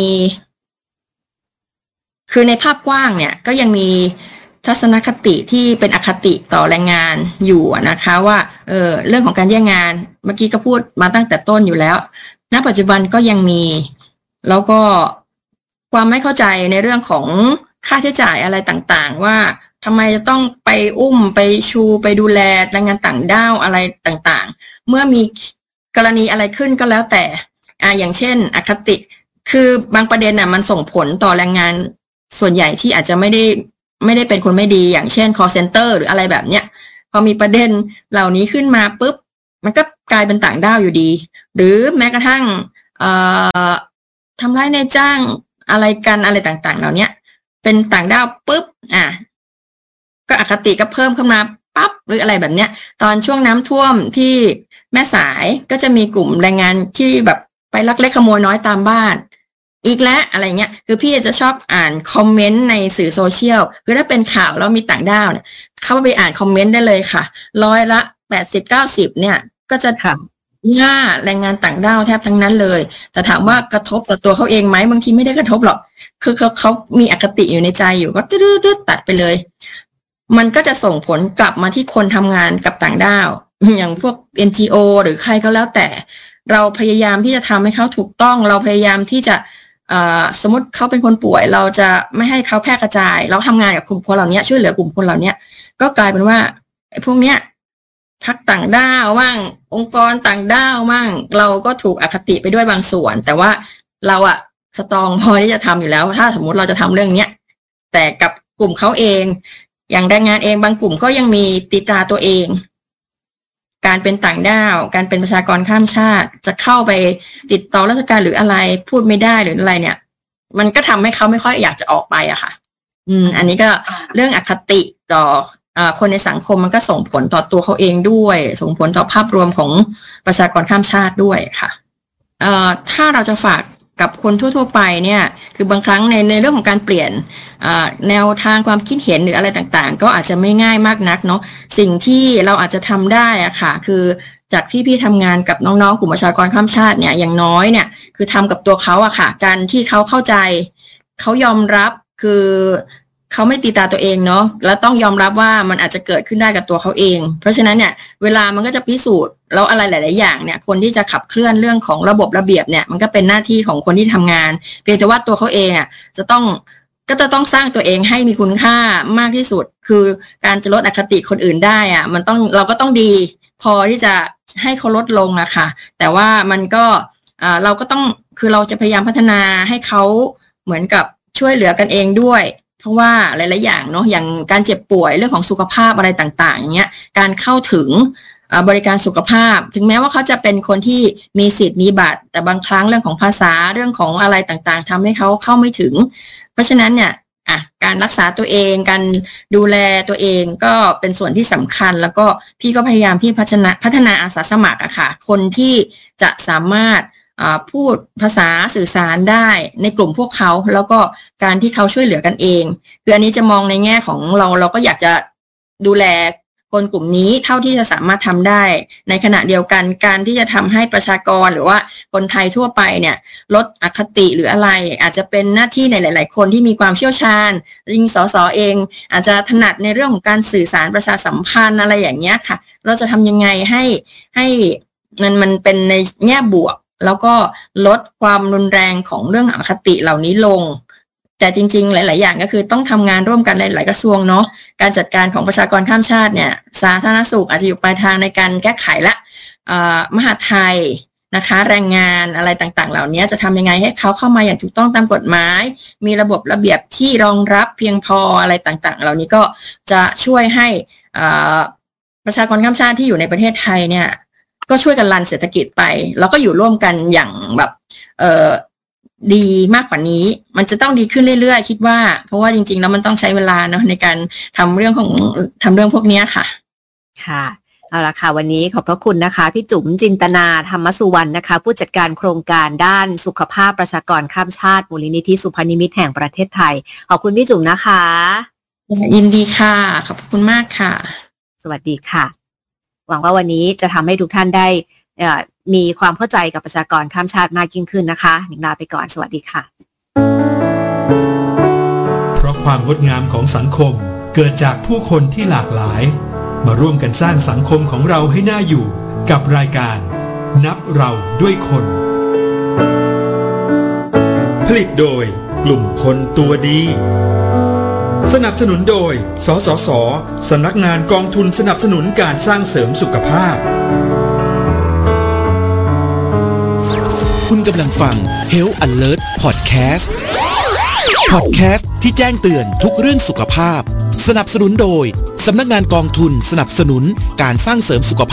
คือในภาพกว้างเนี่ยก็ยังมีทัศนคติที่เป็นอคติต่อแรงงานอยู่นะคะว่าเออเรื่องของการแย่งงานเมื่อกี้ก็พูดมาตั้งแต่ต้นอยู่แล้วณปัจจุบันก็ยังมีแล้วก็ความไม่เข้าใจในเรื่องของค่าใช้จ่ายอะไรต่างๆว่าทำไมจะต้องไปอุ้มไปชูไปดูแลแรงงานต่างด้าวอะไรต่างๆเมื่อมีกรณีอะไรขึ้นก็แล้วแต่อ่าอย่างเช่นอคติคือบางประเด็นน่ะมันส่งผลต่อแรงงานส่วนใหญ่ที่อาจจะไม่ได้ไม่ได้เป็นคนไม่ดีอย่างเช่น call center หรืออะไรแบบเนี้ยพอมีประเด็นเหล่านี้ขึ้นมาปุ๊บมันก็กลายเป็นต่างด้าวอยู่ดีหรือแม้กระทั่งเอ่อทำร้ายนายจ้างอะไรกันอะไรต่างๆเหล่านี้เป็นต่างด้าวปุ๊บอ่ะก็อคติก็เพิ่มขึ้นมาปั๊บหรืออะไรแบบเนี้ยตอนช่วงน้ำท่วมที่แม่สายก็จะมีกลุ่มแรงงานที่แบบไปลักเล็กขโมยน้อยตามบ้านอีกแล้วอะไรเงี้ยคือพี่จะชอบอ่านคอมเมนต์ในสื่อโซเชียลคือถ้าเป็นข่าวแล้วมีต่างด้าวเนี่ยเข้าไปอ่านคอมเมนต์ได้เลยค่ะร้อยละแปดสิบเก้าสิบเนี่ยก็จะย่าแรงงานต่างด้าวแทบทั้งนั้นเลยแต่ถามว่ากระทบต่อตัวเขาเองไหมบางทีไม่ได้กระทบหรอกคือเขาเขามีอคติอยู่ในใจอยู่ก็ตืดๆตัดไปเลยมันก็จะส่งผลกลับมาที่คนทำงานกับต่างด้าวอย่างพวก เอ็น จี โอ หรือใครก็แล้วแต่เราพยายามที่จะทำให้เขาถูกต้องเราพยายามที่จะสมมติเขาเป็นคนป่วยเราจะไม่ให้เขาแพร่กระจายเราทำงานกับกลุ่มคนเหล่านี้ช่วยเหลือกลุ่มคนเหล่านี้ก็กลายเป็นว่าไอ้พวกเนี้ยพักต่างด้าวบ้างองค์กรต่างด้าวบ้างเราก็ถูกอคติไปด้วยบางส่วนแต่ว่าเราอะสตรองพอที่จะทำอยู่แล้วถ้าสมมติเราจะทำเรื่องเนี้ยแต่กับกลุ่มเขาเองอย่างแรงงานเองบางกลุ่มก็ยังมีตีตราตัวเองการเป็นต่างด้าวการเป็นประชากรข้ามชาติจะเข้าไปติดต่อราชการหรืออะไรพูดไม่ได้หรืออะไรเนี่ยมันก็ทำให้เขาไม่ค่อยอยากจะออกไปอะค่ะอืมอันนี้ก็เรื่องอคติต่ออ่าคนในสังคมมันก็ส่งผลต่อตัวเขาเองด้วยส่งผลต่อภาพรวมของประชากรข้ามชาติด้วยค่ะเอ่อถ้าเราจะฝากกับคนทั่วๆไปเนี่ยคือบางครั้งในในเรื่องของการเปลี่ยนแนวทางความคิดเห็นหรืออะไรต่างๆก็อาจจะไม่ง่ายมากนักเนาะสิ่งที่เราอาจจะทำได้อะค่ะคือจากที่พี่ทำงานกับน้องๆกลุ่มประชากรข้ามชาติเนี่ยอย่างน้อยเนี่ยคือทำกับตัวเขาอะค่ะการที่เขาเข้าใจเขายอมรับคือเขาไม่ตีตาตัวเองเนาะแล้วต้องยอมรับว่ามันอาจจะเกิดขึ้นได้กับตัวเขาเองเพราะฉะนั้นเนี่ยเวลามันก็จะพิสูจน์แล้วอะไรหลายๆอย่างเนี่ยคนที่จะขับเคลื่อนเรื่องของระบบระเบียบเนี่ยมันก็เป็นหน้าที่ของคนที่ทำงานเพียงแต่ว่าตัวเขาเองอ่ะจะต้องก็จะต้องสร้างตัวเองให้มีคุณค่ามากที่สุดคือการจะลดอคติคนอื่นได้อ่ะมันต้องเราก็ต้องดีพอที่จะให้เขาลดลงอะค่ะแต่ว่ามันก็อ่าเราก็ต้องคือเราจะพยายามพัฒนาให้เขาเหมือนกับช่วยเหลือกันเองด้วยเพราะว่าหลายๆอย่างเนาะอย่างการเจ็บป่วยเรื่องของสุขภาพอะไรต่างๆอย่างเงี้ยการเข้าถึงบริการสุขภาพถึงแม้ว่าเขาจะเป็นคนที่มีสิทธิ์มีบัตรแต่บางครั้งเรื่องของภาษาเรื่องของอะไรต่างๆทำให้เขาเข้าไม่ถึงเพราะฉะนั้นเนี่ยอ่ะการรักษาตัวเองการดูแลตัวเองก็เป็นส่วนที่สำคัญแล้วก็พี่ก็พยายามที่พัฒนาพัฒนาอาสาสมัครอะค่ะคนที่จะสามารถพูดภาษาสื่อสารได้ในกลุ่มพวกเขาแล้วก็การที่เขาช่วยเหลือกันเองคืออันนี้จะมองในแง่ของเราเราก็อยากจะดูแลคนกลุ่มนี้เท่าที่จะสามารถทำได้ในขณะเดียวกันการที่จะทำให้ประชากรหรือว่าคนไทยทั่วไปเนี่ยลดอคติหรืออะไรอาจจะเป็นหน้าที่ในหลายๆคนที่มีความเชี่ยวชาญยิ่งสสเองอาจจะถนัดในเรื่องของการสื่อสารประชาสัมพันธ์อะไรอย่างเงี้ยค่ะเราจะทำยังไงให้ให้มันมันเป็นในแง่บวกแล้วก็ลดความรุนแรงของเรื่องอคติเหล่านี้ลงแต่จริงๆหลายๆอย่างก็คือต้องทำงานร่วมกันในหลายกระทรวงเนาะการจัดการของประชากรข้ามชาติเนี่ยสาธารณสุขอาจจะอยู่ปลายทางในการแก้ไขละมหาดไทยนะคะแรงงานอะไรต่างๆเหล่านี้จะทำยังไงให้เขาเข้ามาอย่างถูกต้องตามกฎหมายมีระบบระเบียบที่รองรับเพียงพออะไรต่างๆเหล่านี้ก็จะช่วยให้ประชากรข้ามชาติที่อยู่ในประเทศไทยเนี่ยก็ช่วยกันรันเศรษฐกิจไปแล้วก็อยู่ร่วมกันอย่างแบบเอ่อดีมากกว่านี้มันจะต้องดีขึ้นเรื่อยๆคิดว่าเพราะว่าจริงๆแล้วมันต้องใช้เวลาเนาะในการทำเรื่องของทำเรื่องพวกนี้ค่ะค่ะเอาละค่ะวันนี้ขอบพระคุณนะคะพี่จุ๋มจินตนาธรรมสุวรรณนะคะผู้จัดการโครงการด้านสุขภาพประชากรข้ามชาติมูลนิธิสุพนิมิตแห่งประเทศไทยขอบคุณพี่จุ๋มนะคะยินดีค่ะขอบคุณมากค่ะสวัสดีค่ะหวังว่าวันนี้จะทำให้ทุกท่านได้มีความเข้าใจกับประชากรข้ามชาติมากยิ่งขึ้นนะคะหนิงลาไปก่อนสวัสดีค่ะเพราะความงดงามของสังคมเกิดจากผู้คนที่หลากหลายมาร่วมกันสร้างสังคมของเราให้น่าอยู่กับรายการนับเราด้วยคนผลิตโดยกลุ่มคนตัวดีสนับสนุนโดยสสส.สำนักงานกองทุนสนับสนุนการสร้างเสริมสุขภาพคุณกำลังฟัง Health Alert Podcast Podcast ที่แจ้งเตือนทุกเรื่องสุขภาพสนับสนุนโดยสำนักงานกองทุนสนับสนุนการสร้างเสริมสุขภาพ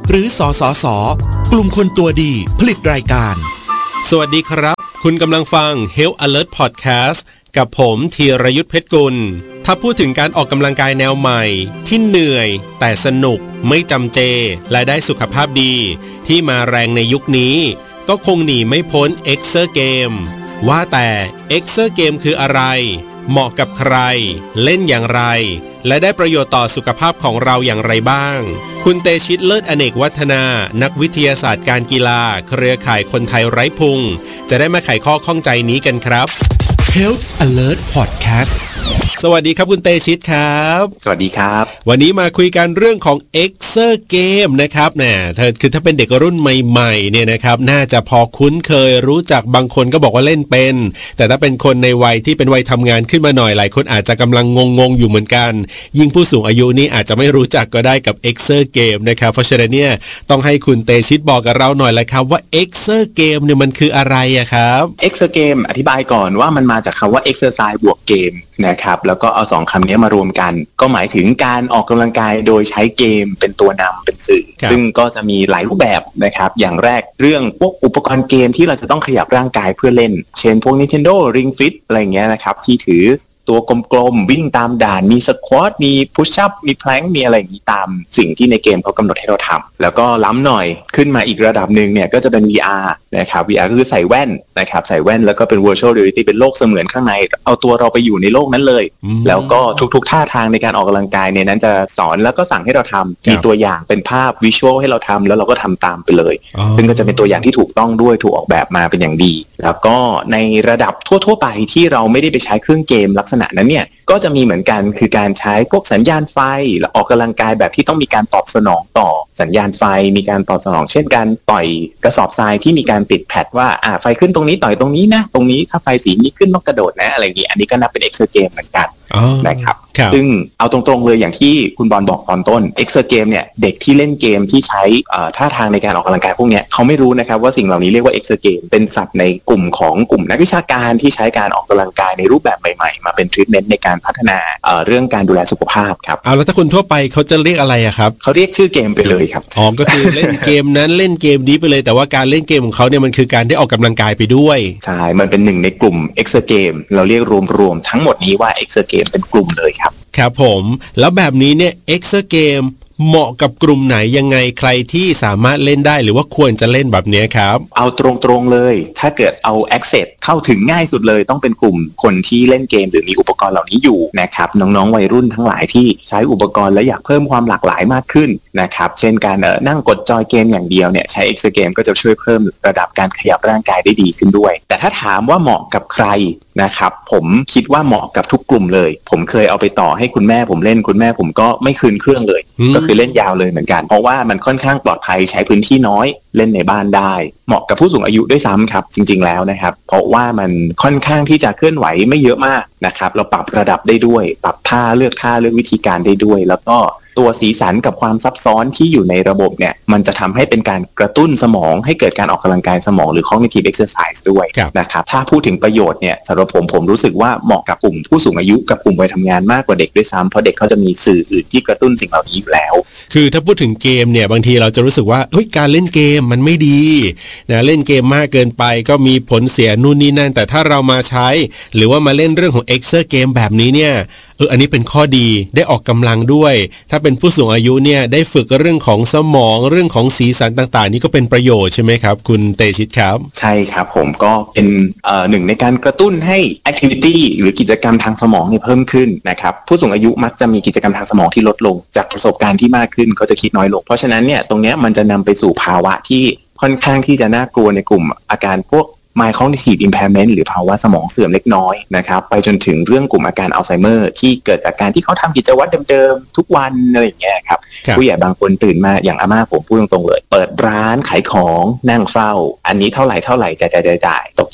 หรือสสส.กลุ่มคนตัวดีผลิตรายการสวัสดีครับคุณกำลังฟัง Health Alert Podcast กับผมธีรยุทธเพชรกุลถ้าพูดถึงการออกกำลังกายแนวใหม่ที่เหนื่อยแต่สนุกไม่จำเจและได้สุขภาพดีที่มาแรงในยุคนี้ก็คงหนีไม่พ้น Exergame ว่าแต่ Exergame คืออะไรเหมาะกับใครเล่นอย่างไรและได้ประโยชน์ต่อสุขภาพของเราอย่างไรบ้างคุณเตชิตเลิศอเนกวัฒนานักวิทยาศาสตร์การกีฬาเครือข่ายคนไทยไร้พุงจะได้มาไขข้อข้องใจนี้กันครับ Health Alert Podcast สวัสดีครับคุณเตชิตครับสวัสดีครับวันนี้มาคุยกันเรื่องของ Exergame นะครับเนี่ยเธอคือถ้าเป็นเด็กรุ่นใหม่ๆเนี่ยนะครับน่าจะพอคุ้นเคยรู้จักบางคนก็บอกว่าเล่นเป็นแต่ถ้าเป็นคนในวัยที่เป็นวัยทำงานขึ้นมาหน่อยหลายคนอาจจะกำลังงงๆอยู่เหมือนกันยิ่งผู้สูงอายุนี่อาจจะไม่รู้จักก็ได้กับ Exergame นะครับเพราะฉะนั้นเนี่ยต้องให้คุณเตชิตบอกกับเราหน่อยละครับว่า Exergame เนี่ยมันคืออะไรอะครับ Exergame อธิบายก่อนว่ามันมาจากคำว่า exercise บวกเกมนะครับแล้วก็เอาสองคำนี้มารวมกันก็หมายถึงการออกกำลังกายโดยใช้เกมเป็นตัวนำเป็นสื่อซึ่งก็จะมีหลายรูปแบบนะครับอย่างแรกเรื่องพวกอุปกรณ์เกมที่เราจะต้องขยับร่างกายเพื่อเล่นเช่นพวก Nintendo Ring Fit อะไรเงี้ยนะครับที่ถือตัวกลมๆวิ่งตามด่านมีสควอตมีพุชอัพมีแพลงมีอะไรอย่างนี้ตามสิ่งที่ในเกมเขากำหนดให้เราทำแล้วก็ล้ำหน่อยขึ้นมาอีกระดับหนึ่งเนี่ยก็จะเป็น วี อาร์ นะครับ วี อาร์ ก็คือใส่แว่นนะครับใส่แว่นแล้วก็เป็น virtual reality เป็นโลกเสมือนข้างในเอาตัวเราไปอยู่ในโลกนั้นเลยแล้วก็ทุกๆท่าทางในการออกกำลังกายในนั้นจะสอนแล้วก็สั่งให้เราทำมีตัวอย่างเป็นภาพวิชวลให้เราทำแล้วเราก็ทำตามไปเลยซึ่งก็จะเป็นตัวอย่างที่ถูกต้องด้วยถูกออกแบบมาเป็นอย่างดีแล้วก็ในระดับทั่วๆไปที่เราไม่ได้ไปใช้เครื่องเกมลักษณะนั้นเนี่ยก็จะมีเหมือนกันคือการใช้พวกสัญญาณไฟและออกกำลังกายแบบที่ต้องมีการตอบสนองต่อสัญญาณไฟมีการตอบสนองเช่นการต่อยกระสอบทรายที่มีการติดแพดว่าอ่าไฟขึ้นตรงนี้ต่อยตรงนี้นะตรงนี้ถ้าไฟสีนี้ขึ้นต้องกระโดดนะอะไรอย่างนี้อันนี้ก็นับเป็น Exergame เหมือนกันนะครับซึ่งเอาตรงๆเลยอย่างที่คุณบอลบอกตอนต้น Exergame เนี่ยเด็กที่เล่นเกมที่ใช้ท่าทางในการออกกำลังกายพวกนี้เขาไม่รู้นะครับว่าสิ่งเหล่านี้เรียกว่า Exergame เป็นศัพท์ในกลุ่มของกลุ่มนักวิชาการที่ใช้การออกกำลังกายในรูปแบบใหม่ๆมาเป็นทรีทเมนต์ในการพัฒนาเอ่อเรื่องการดูแลสุขภาพครับเอาแล้วถ้าคนทั่วไปเขาจะเรียกอะไรอะครับเขาเรียกชื่อเกมไปเลยครับอ๋อก็คือเล่นเกมนั้นเล่นเกมนี้ไปเลยแต่ว่าการเล่นเกมของเขาเนี่ยมันคือการได้ออกกำลังกายไปด้วยใช่มันเป็นหนึ่งในกลุ่ม Exergame เราเรียกรวมๆทั้งหมดนี้ว่า Exergame เป็นกลุ่มเลยครับครับผมแล้วแบบนี้เนี่ย Exergame เหมาะกับกลุ่มไหนยังไงใครที่สามารถเล่นได้หรือว่าควรจะเล่นแบบนี้ครับเอาตรงๆเลยถ้าเกิดเอา access เข้าถึงง่ายสุดเลยต้องเป็นกลุ่มคนที่เล่นเกมหรือมีอุปกรณ์เหล่านี้อยู่นะครับน้องๆวัยรุ่นทั้งหลายที่ใช้อุปกรณ์และอยากเพิ่มความหลากหลายมากขึ้นนะครับเช่นการเอ่อนั่งกดจอยเกมอย่างเดียวเนี่ยใช้ Exergame ก็จะช่วยเพิ่มระดับการขยับร่างกายได้ดีขึ้นด้วยแต่ถ้าถามว่าเหมาะกับใครนะครับผมคิดว่าเหมาะกับทุกกลุ่มเลยผมเคยเอาไปต่อให้คุณแม่ผมเล่นคุณแม่ผมก็ไม่คืนเครื่องเลยก็คือเล่นยาวเลยเหมือนกันเพราะว่ามันค่อนข้างปลอดภัยใช้พื้นที่น้อยเล่นในบ้านได้เหมาะกับผู้สูงอายุด้วยซ้ำครับจริงๆแล้วนะครับเพราะว่ามันค่อนข้างที่จะเคลื่อนไหวไม่เยอะมากนะครับเราปรับระดับได้ด้วยปรับท่าเลือกท่าเลือกวิธีการได้ด้วยแล้วก็ตัวสีสันกับความซับซ้อนที่อยู่ในระบบเนี่ยมันจะทำให้เป็นการกระตุ้นสมองให้เกิดการออกกำลังกายสมองหรือ cognitive exercise ด้วยนะครับถ้าพูดถึงประโยชน์เนี่ยสำหรับผมผมรู้สึกว่าเหมาะกับกลุ่มผู้สูงอายุกับกลุ่มวัยทำงานมากกว่าเด็กด้วยซ้ำเพราะเด็กเขาจะมีสื่ออื่นที่กระตุ้นสิ่งเหล่านี้อยู่แล้วคือถ้าพูดถึงเกมเนี่ยบางทีเราจะรู้สึกว่าเฮ้ยการเล่นเกมมันไม่ดีนะเล่นเกมมากเกินไปก็มีผลเสียนู่นนี่นั่นแต่ถ้าเรามาใช้หรือว่ามาเล่นเรื่องของ Exergame แบบนี้เนี่ยเอออันนี้เป็นข้อดีได้ออกกำลังด้วยถ้าเป็นผู้สูงอายุเนี่ยได้ฝึกเรื่องของสมองเรื่องของสีสันต่างๆนี่ก็เป็นประโยชน์ใช่ไหมครับคุณเตชิตครับใช่ครับผมก็เป็นเอ่อหนึ่งในการกระตุ้นให้ activity หรือกิจกรรมทางสมองเนี่ยเพิ่มขึ้นนะครับผู้สูงอายุมักจะมีกิจกรรมทางสมองที่ลดลงจากประสบการณ์ที่มากขึ้นเขาจะคิดน้อยลงเพราะฉะนั้นเนี่ยตรงเนี้ยมันจะนำไปสู่ภาวะที่ค่อนข้างที่จะน่ากลัวในกลุ่มอาการพวกmild cognitive impairment หรือภาวะสมองเสื่อมเล็กน้อยนะครับไปจนถึงเรื่องกลุ่มอาการอัลไซเมอร์ที่เกิดจากการที่เขาทำกิจวัตรเดิมๆทุกวันอะไรอย่างเงี้ยครับผู้ใหญ่บางคนตื่นมาอย่างอาม่าผมพูดตรงๆเลยเปิดร้านขายของนั่งเฝ้าอันนี้เท่าไหร่เท่าไหร่จ่ายๆๆตก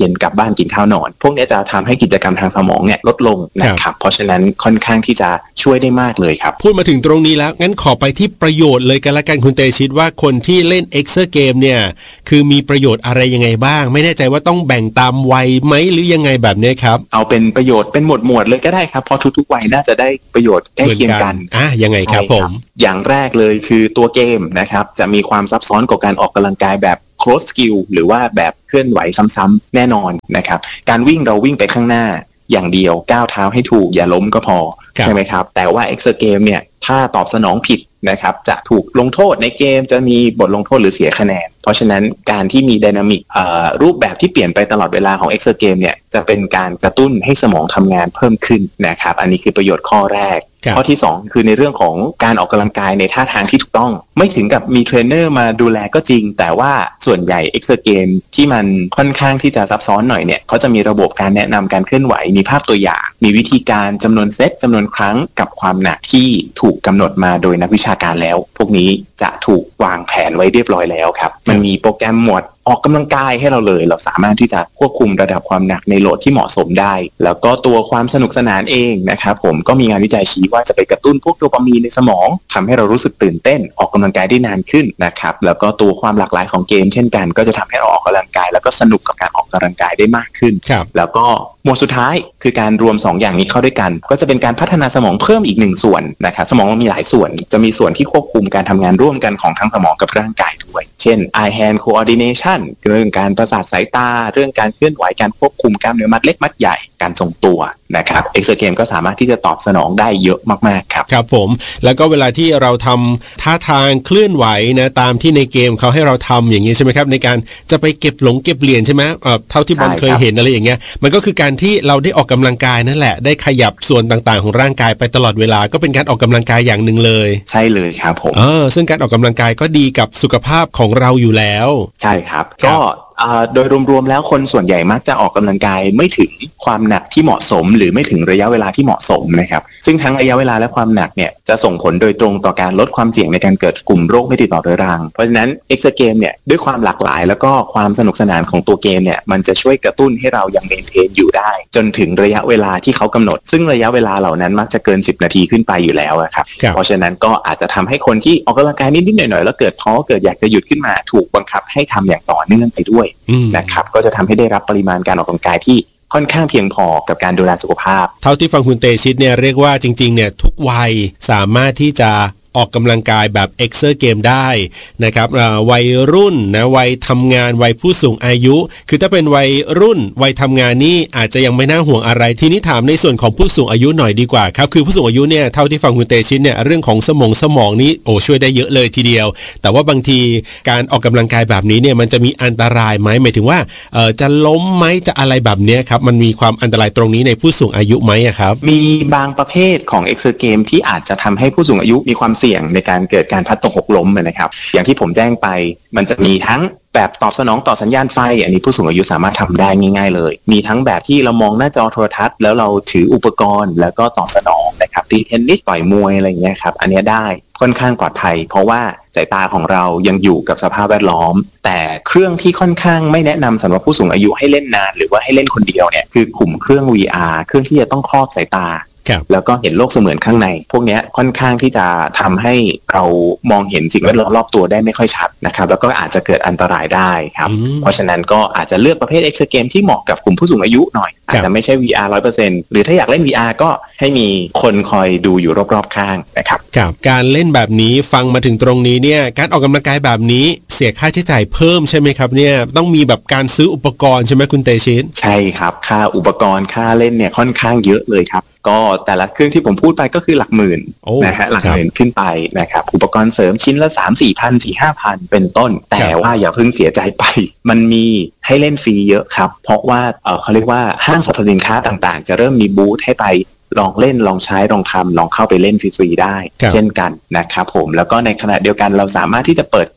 เย็นกลับบ้านกินข้าวนอนพวกนี้จะทำให้กิจกรรมทางสมองเนี่ยลดลงนะครับเพราะฉะนั้นค่อนข้างที่จะช่วยได้มากเลยครับพูดมาถึงตรงนี้แล้วงั้นขอไปที่ประโยชน์เลยกันละกันคุณเตชิตว่าคนที่เล่น Exer Game เนี่ยคือมีประโยชน์อะไรยังไงบ้างไม่แน่ใจว่าต้องแบ่งตามวัยไหมหรือยังไงแบบนี้ครับเอาเป็นประโยชน์เป็นหมวดหมวดเลยก็ได้ครับเพราะทุกๆวัยน่าจะได้ประโยชน์ใกล้เคียงกันอ่ะยังไงครับผมอย่างแรกเลยคือตัวเกมนะครับจะมีความซับซ้อนกว่าการออกกำลังกายแบบ close skill หรือว่าแบบเคลื่อนไหวซ้ำๆแน่นอนนะครับการวิ่งเราวิ่งไปข้างหน้าอย่างเดียวก้าวเท้าให้ถูกอย่าล้มก็พอใช่ไหมครับแต่ว่า Exer Game เนี่ยถ้าตอบสนองผิดนะครับจะถูกลงโทษในเกมจะมีบทลงโทษหรือเสียคะแนนเพราะฉะนั้นการที่มีไดนามิกรูปแบบที่เปลี่ยนไปตลอดเวลาของ Exer Game เนี่ยจะเป็นการกระตุ้นให้สมองทำงานเพิ่มขึ้นนะครับอันนี้คือประโยชน์ข้อแรกข้อที่สองคือในเรื่องของการออกกำลังกายในท่าทางที่ถูกต้องไม่ถึงกับมีเทรนเนอร์มาดูแลก็จริงแต่ว่าส่วนใหญ่ Exer Game ที่มันค่อนข้างที่จะซับซ้อนหน่อยเนี่ยเขาจะมีระบบการแนะนำการเคลื่อนไหวมีภาพตัวอย่างมีวิธีการจำนวนเซตจำนวนครั้งกับความหนักที่ถูกกำหนดมาโดยนักวิชาการแล้วพวกนี้จะถูกวางแผนไว้เรียบร้อยแล้วครับมันมีโปรแกรมหมวดออกกำลังกายให้เราเลยเราสามารถที่จะควบคุมระดับความหนักในโหลดที่เหมาะสมได้แล้วก็ตัวความสนุกสนานเองนะครับผมก็มีงานวิจัยชี้ว่าจะไปกระตุ้นพวกโดปามีนในสมองทำให้เรารู้สึกตื่นเต้นออกกำลังกายได้นานขึ้นนะครับแล้วก็ตัวความหลากหลายของเกมเช่นกันก็จะทำให้เราออกกำลังกายแล้วก็สนุกกับการออกกำลังกายได้มากขึ้นแล้วก็หมวดสุดท้ายคือการรวมสองอย่างนี้เข้าด้วยกันก็จะเป็นการพัฒนาสมองเพิ่มอีกหนึ่งส่วนนะครับสมองมันมีหลายส่วนจะมีส่วนที่ควบคุมการทำงานร่วมกันของทั้งสมองกับร่างกายด้วยเช่น eye hand coordination เรื่องการประสาทสายตาเรื่องการเคลื่อนไหวการควบคุมกล้ามเนื้อมัดเล็กมัดใหญ่การทรงตัวนะครับ Exer Game ก็สามารถที่จะตอบสนองได้เยอะมากๆครับครับผมแล้วก็เวลาที่เราทำท่าทางเคลื่อนไหวนะตามที่ในเกมเขาให้เราทำอย่างนี้ใช่ไหมครับในการจะไปเก็บหลงเก็บเหรียญใช่ไหมเอ่อเท่าที่บอลเคยเห็นอะไรอย่างเงี้ยมันก็คือการที่เราได้ออกกำลังกายนั่นแหละได้ขยับส่วนต่างๆของร่างกายไปตลอดเวลาก็เป็นการออกกำลังกายอย่างหนึ่งเลยใช่เลยครับผมเออซึ่งการออกกำลังกายก็ดีกับสุขภาพของเราอยู่แล้วใช่ครับก็โดยรวมๆแล้วคนส่วนใหญ่มักจะออกกำลังกายไม่ถึงความหนักที่เหมาะสมหรือไม่ถึงระยะเวลาที่เหมาะสมนะครับซึ่งทั้งระยะเวลาและความหนักเนี่ยจะส่งผลโดยตรงต่อการลดความเสี่ยงในการเกิดกลุ่มโรคไม่ติดต่อเรื้อรังเพราะฉะนั้น Exer Game เนี่ยด้วยความหลากหลายแล้วก็ความสนุกสนานของตัวเกมเนี่ยมันจะช่วยกระตุ้นให้เรายังเมนเทนอยู่ได้จนถึงระยะเวลาที่เขากำหนดซึ่งระยะเวลาเหล่านั้นมักจะเกินสิบนาทีขึ้นไปอยู่แล้วครับเพราะฉะนั้นก็อาจจะทำให้คนที่ออกกำลังกายนิดๆหน่อยๆแล้วเกิดท้อเกิดอยากจะหยุดขึ้นมาถูกบังคับให้ทำอย่างต่อเนื่องไปด้วยนะครับก็จะทำให้ได้รับปริมาณการออกกำลังกายที่ค่อนข้างเพียงพอกับการดูแลสุขภาพเท่าที่ฟังคุณเตชิตเนี่ยเรียกว่าจริงๆเนี่ยทุกวัยสามารถที่จะออกกำลังกายแบบ Exer Game ได้นะครับวัยรุ่นนะวัยทำงานวัยผู้สูงอายุคือถ้าเป็นวัยรุ่นวัยทำงานนี่อาจจะยังไม่น่าห่วงอะไรทีนี้ถามในส่วนของผู้สูงอายุหน่อยดีกว่าครับคือผู้สูงอายุเนี่ยเท่าที่ฟังคุณเตชิตเนี่ยเรื่องของสมองสมองนี่โอ้ช่วยได้เยอะเลยทีเดียวแต่ว่าบางทีการออกกำลังกายแบบนี้เนี่ยมันจะมีอันตรายไหมหมายถึงว่าเอ่อจะล้มไหมจะอะไรแบบนี้ครับมันมีความอันตรายตรงนี้ในผู้สูงอายุไหมครับมีบางประเภทของ Exer Game ที่อาจจะทำให้ผู้สูงอายุมีความเสี่ยงในการเกิดการพลัดตกหกล้มนะครับอย่างที่ผมแจ้งไปมันจะมีทั้งแบบตอบสนองต่อสัญญาณไฟอันนี้ผู้สูงอายุสามารถทำได้ง่ายๆเลยมีทั้งแบบที่เรามองหน้าจอโทรทัศน์แล้วเราถืออุปกรณ์แล้วก็ตอบสนองนะครับตีเทนนิสต่อยมวยอะไรอย่างเงี้ยครับอันนี้ได้ค่อนข้างปลอดภัยเพราะว่าสายตาของเรายังอยู่กับสภาพแวดล้อมแต่เครื่องที่ค่อนข้างไม่แนะนำสำหรับผู้สูงอายุให้เล่นนานหรือว่าให้เล่นคนเดียวเนี่ยคือกลุ่มเครื่อง วี อาร์ เครื่องที่จะต้องครอบสายตาแล้วก็เห็นโลกเสมือนข้างในพวกนี้ค่อนข้างที่จะทำให้เรามองเห็นสิ่งแวดล้อมรอบตัวได้ไม่ค่อยชัดนะครับแล้วก็อาจจะเกิดอันตรายได้ครับเพราะฉะนั้นก็อาจจะเลือกประเภท Exer Game ที่เหมาะกับกลุ่มผู้สูงอายุหน่อยอาจจะไม่ใช่ วี อาร์ หนึ่งร้อยเปอร์เซ็นต์ หรือถ้าอยากเล่น วี อาร์ ก็ให้มีคนคอยดูอยู่รอบๆข้างนะครับครับการเล่นแบบนี้ฟังมาถึงตรงนี้เนี่ยการออกกำลังกายแบบนี้เสียค่าใช้จ่ายเพิ่มใช่ไหมครับเนี่ยต้องมีแบบการซื้ออุปกรณ์ใช่ไหมคุณเตชิตใช่ครับค่าอุปกรณ์ค่าเล่นเนี่ยค่อนข้างเยอะเลยครับก็แต่ละเครื่องที่ผมพูดไปก็คือหลักหมื่นนะฮะหลักหมื่นขึ้นไปนะครับอุปกรณ์เสริมชิ้นละ สามถึงสี่พัน สี่ถึงห้าพัน เป็นต้นแต่ว่าอย่าเพิ่งเสียใจไปมันมีให้เล่นฟรีเยอะครับเพราะว่าเอ่อเขาเรียกว่าห้างสรรพสินค้าต่างๆจะเริ่มมีบูธให้ไปลองเล่นลองใช้ลองทำลองเข้าไปเล่นฟรีๆได้เช่นกันนะครับผมแล้วก็ในขณะเดียวกันเราสามารถที่จะเปิดคลิป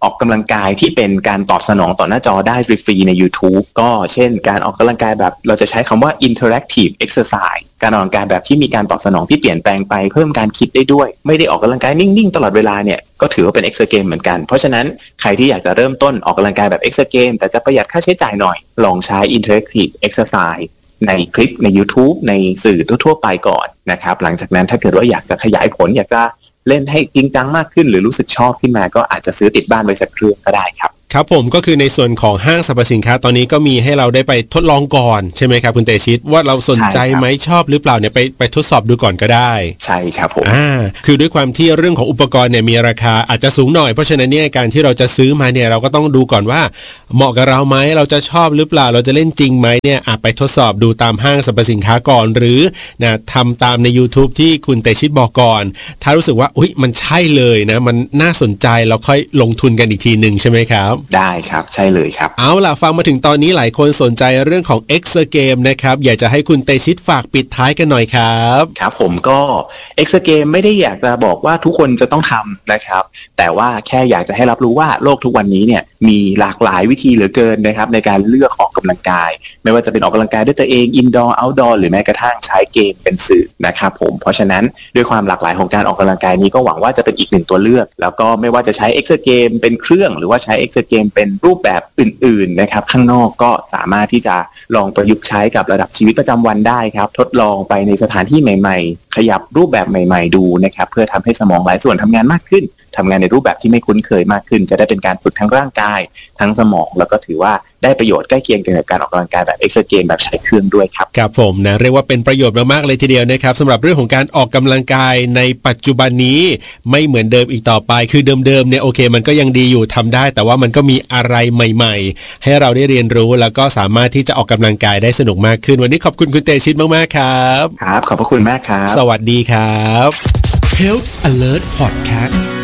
ออกกำลังกายที่เป็นการตอบสนองต่อหน้าจอได้ฟรีๆใน YouTube ก็เช่นการออกกำลังกายแบบเราจะใช้คำว่า interactive exercise การออกกำลังกายแบบที่มีการตอบสนองที่เปลี่ยนแปลงไปเพิ่มการคิดได้ด้วยไม่ได้ออกกำลังกายนิ่งๆตลอดเวลาเนี่ยก็ถือว่าเป็น extra game เหมือนกันเพราะฉะนั้นใครที่อยากจะเริ่มต้นออกกำลังกายแบบ extra game แต่จะประหยัดค่าใช้จ่ายหน่อยลองใช้ interactive exercise ในคลิปใน YouTube ในสื่อทั่วๆไปก่อนนะครับหลังจากนั้นถ้าเกิดว่าอยากจะขยายผลอยากจะเล่นให้จริงจังมากขึ้นหรือรู้สึกชอบขึ้นมาก็อาจจะซื้อติดบ้านไว้สักเครื่องก็ได้ครับครับผมก็คือในส่วนของห้างสรรพสินค้าตอนนี้ก็มีให้เราได้ไปทดลองก่อนใช่ไหมครับคุณเตชิตว่าเราสนใจไหมชอบหรือเปล่าเนี่ยไปไปทดสอบดูก่อนก็ได้ใช่ครับผมอ่าคือด้วยความที่เรื่องของอุปกรณ์เนี่ยมีราคาอาจจะสูงหน่อยเพราะฉะนั้นเนี่ยการที่เราจะซื้อมาเนี่ยเราก็ต้องดูก่อนว่าเหมาะกับเราไหมเราจะชอบหรือเปล่าเราจะเล่นจริงไหมเนี่ยอ่ะไปทดสอบดูตามห้างสรรพสินค้าก่อนหรือนะทำตามใน YouTube ที่คุณเตชิตบอกก่อนถ้ารู้สึกว่าอุ๊ยมันใช่เลยนะมันน่าสนใจเราค่อยลงทุนกันอีกทีนึงใช่ไหมครับได้ครับใช่เลยครับเอาล่ะฟังมาถึงตอนนี้หลายคนสนใจเรื่องของ Extra Game นะครับอยากจะให้คุณเตชิตฝากปิดท้ายกันหน่อยครับครับผมก็ Extra Game ไม่ได้อยากจะบอกว่าทุกคนจะต้องทำนะครับแต่ว่าแค่อยากจะให้รับรู้ว่าโลกทุกวันนี้เนี่ยมีหลากหลายวิธีเหลือเกินนะครับในการเลือกออกกำลังกายไม่ว่าจะเป็นออกกำลังกายด้วยตัวเอง Indoor Outdoor หรือแม้กระทั่งใช้เกมเป็นสื่อนะครับผมเพราะฉะนั้นด้วยความหลากหลายของการออกกำลังกายนี้ก็หวังว่าจะเป็นอีกหนึ่งตัวเลือกแล้วก็ไม่ว่าจะใช้ Extra Game เป็นเครื่องหรือว่าใช้ Extra Game เป็นรูปแบบอื่นๆนะครับข้างนอกก็สามารถที่จะลองประยุกต์ใช้กับระดับชีวิตประจำวันได้ครับทดลองไปในสถานที่ใหม่ๆขยับรูปแบบใหม่ๆดูนะครับเพื่อทำให้สมองหลายส่วนทำงานมากขึ้นทำงานในรูปแบบที่ไม่คุ้นเคยมากขึ้นจะได้เป็นการฝึกทั้งร่างกายทั้งสมองแล้วก็ถือว่าได้ประโยชน์ใกล้เคียงกับการออกกำลังกายแบบ Extra Game แบบใช้เครื่องด้วยครับครับผมนะเรียกว่าเป็นประโยชน์มากๆเลยทีเดียวนะครับสำหรับเรื่องของการออกกำลังกายในปัจจุบันนี้ไม่เหมือนเดิมอีกต่อไปคือเดิมๆเนี่ยโอเคมันก็ยังดีอยู่ทำได้แต่ว่ามันก็มีอะไรใหม่ๆให้เราได้เรียนรู้แล้วก็สามารถที่จะออกกำลังกายได้สนุกมากขึ้นวันนี้ขอบคุณคุณเตชิตมากๆครับครับขอบพระคุณมากครับสวัสดีครับ Health Alert Podcast